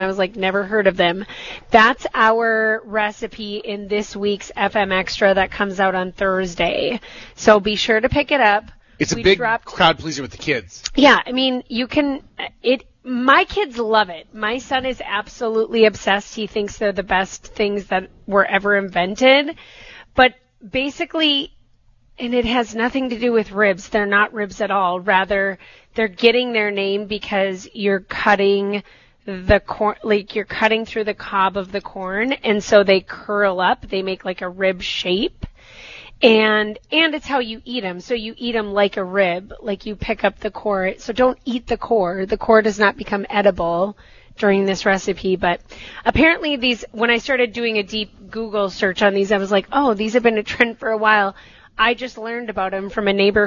I was like, never heard of them. That's our recipe in this week's FM Extra that comes out on Thursday. So be sure to pick it up. It's a big crowd pleaser with the kids. Yeah, I mean, my kids love it. My son is absolutely obsessed. He thinks they're the best things that were ever invented. But basically, and it has nothing to do with ribs. They're not ribs at all. Rather, they're getting their name because you're cutting the corn, like you're cutting through the cob of the corn, and so they curl up. They make like a rib shape, and it's how you eat them. So you eat them like a rib, like you pick up the core. So don't eat the core. The core does not become edible during this recipe. But apparently when I started doing a deep Google search on these, I was like, oh, these have been a trend for a while. I just learned about them from a neighbor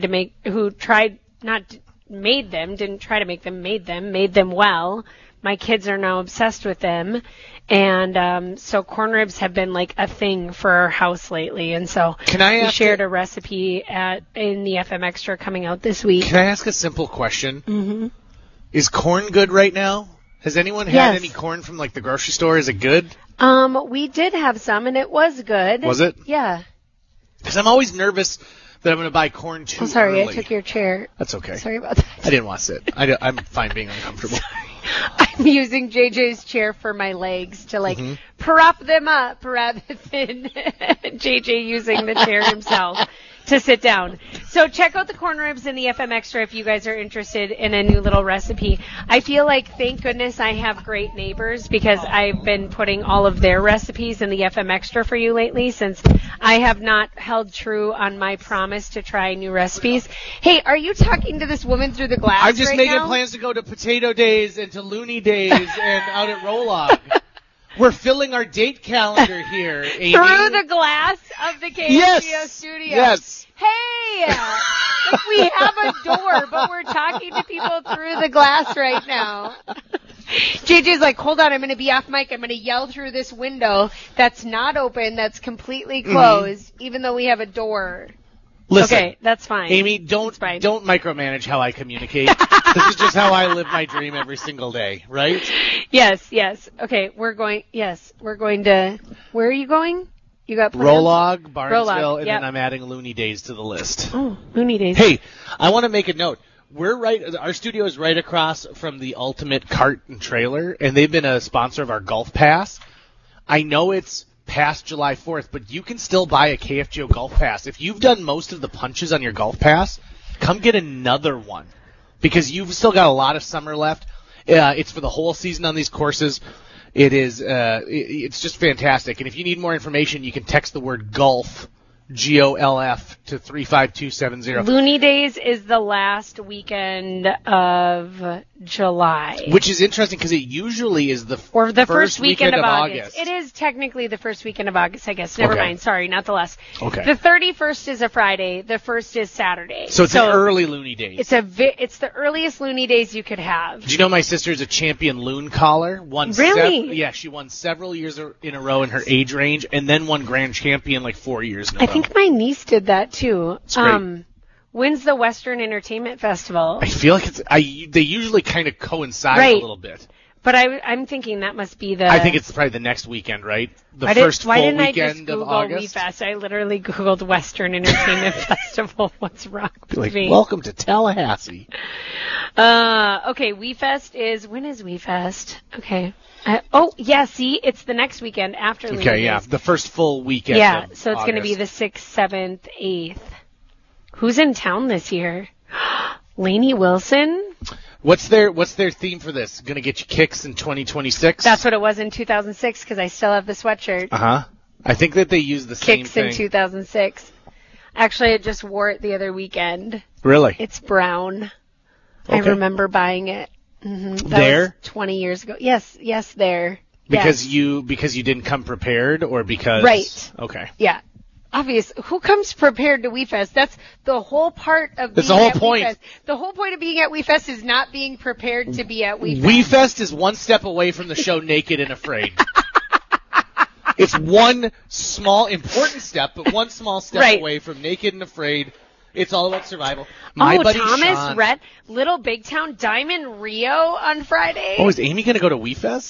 made them well. My kids are now obsessed with them. And so corn ribs have been like a thing for our house lately. And so we shared a recipe in the FM Extra coming out this week. Can I ask a simple question? Mm-hmm. Is corn good right now? Has anyone had any corn from like the grocery store? Is it good? We did have some, and it was good. Was it? Yeah. Because I'm always nervous that I'm going to buy corn too early. I took your chair. That's okay. Sorry about that. I didn't want to sit. I'm fine being uncomfortable. Sorry. I'm using JJ's chair for my legs to prop them up rather than JJ using the chair himself to sit down. So check out the corn ribs in the FM Extra if you guys are interested in a new little recipe. I feel like, thank goodness, I have great neighbors because I've been putting all of their recipes in the FM Extra for you lately since I have not held true on my promise to try new recipes. Hey, are you talking to this woman through the glass I'm just right making now? plans to go to Potato Days and to Looney Days and out at Rolog. We're filling our date calendar here, Amy. Through the glass of the KFGO studio. Yes. Hey, we have a door, but we're talking to people through the glass right now. JJ's like, hold on, I'm going to be off mic. I'm going to yell through this window that's not open, that's completely closed, even though we have a door. Listen, okay, that's fine. Amy, don't micromanage how I communicate. This is just how I live my dream every single day, right? Yes. Okay, we're going to, where are you going? You got plans? Rolog, Barnesville, and yep. then I'm adding Looney Days to the list. Oh, Looney Days. Hey, I want to make a note. Our studio is right across from the Ultimate Cart and Trailer, and they've been a sponsor of our Golf Pass. I know it's past July 4th, but you can still buy a KFGO Golf Pass. If you've done most of the punches on your Golf Pass, come get another one because you've still got a lot of summer left. It's for the whole season on these courses. It is. It's just fantastic. And if you need more information, you can text the word golf, GOLF, to 35270. Looney Days is the last weekend of July. Which is interesting because it usually is the first weekend of August. It is technically the first weekend of August, I guess. Never mind. Sorry, not the last. Okay. The 31st is a Friday. The 1st is Saturday. So it's an early Looney Days. It's the earliest Looney Days you could have. Did you know my sister's a champion loon caller? Really? Yeah, she won several years in a row in her age range and then won grand champion like 4 years in a row. I think my niece did that too. It's great. When's the Western Entertainment Festival? I feel like they usually kind of coincide a little bit. But I'm thinking that must be the... I think it's probably the next weekend, right? Why didn't I just Google WeFest? I literally Googled Western Entertainment Festival. What's wrong with me? Welcome to Tallahassee. Okay, WeFest is... When is WeFest? Okay. See, it's the next weekend after Looney Days. Yeah, the first full weekend Yeah, of so it's going to be the 6th, 7th, 8th. Who's in town this year? Lainey Wilson? What's their theme for this? Going to get you kicks in 2026? That's what it was in 2006 because I still have the sweatshirt. Uh-huh. I think that they use the same thing. Kicks in 2006. Actually, I just wore it the other weekend. Really? It's brown. Okay. I remember buying it. Mm-hmm. That was 20 years ago. Yes, there. Because you didn't come prepared or because... Right. Okay. Yeah. Obvious. Who comes prepared to WeFest? That's the whole part of being at WeFest. The whole point of being at WeFest is not being prepared to be at WeFest. WeFest is one step away from the show Naked and Afraid. It's one small, important step, but one small step away from Naked and Afraid It's all about survival. My buddy Thomas Sean, Rhett, Little Big Town, Diamond Rio on Friday. Oh, is Amy going to go to WeFest?